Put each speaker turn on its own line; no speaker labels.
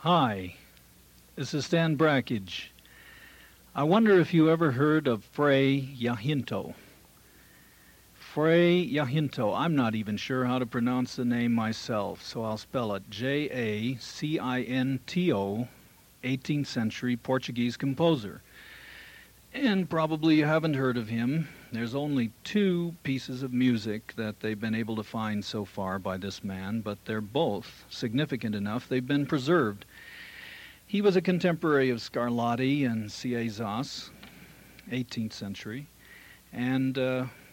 Hi, this is Stan Brackage. I wonder if you ever heard of Fray Jacinto. Fray Jacinto. I'm not even sure how to pronounce the name myself, so I'll spell it Jacinto, 18th century Portuguese composer. And probably you haven't heard of him. There's only two pieces of music that they've been able to find so far by this man, but they're both significant enough they've been preserved. He was a contemporary of Scarlatti and Ciezas, 18th century, and